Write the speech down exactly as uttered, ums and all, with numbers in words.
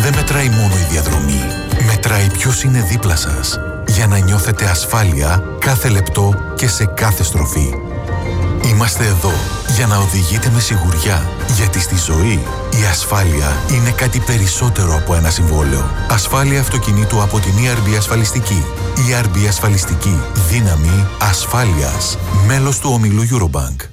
δεν μετράει μόνο η διαδρομή. Μετράει ποιος είναι δίπλα σας, για να νιώθετε ασφάλεια κάθε λεπτό και σε κάθε στροφή. Είμαστε εδώ για να οδηγείτε με σιγουριά, γιατί στη ζωή η ασφάλεια είναι κάτι περισσότερο από ένα συμβόλαιο. Ασφάλεια αυτοκινήτου από την ι αρ μπι Ασφαλιστική. ι αρ μπι Ασφαλιστική. Δύναμη ασφάλειας. Μέλος του ομίλου Eurobank.